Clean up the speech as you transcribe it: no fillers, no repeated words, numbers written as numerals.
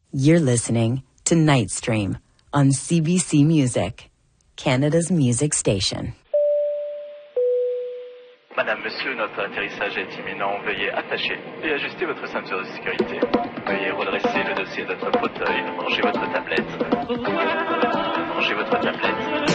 You're listening to Nightstream on CBC Music, Canada's music station. Madame, monsieur, notre atterrissage est imminent. Veuillez attacher et ajuster votre ceinture de sécurité. Veuillez redresser le dossier de votre fauteuil. Rangez votre tablette. Rangez votre tablette.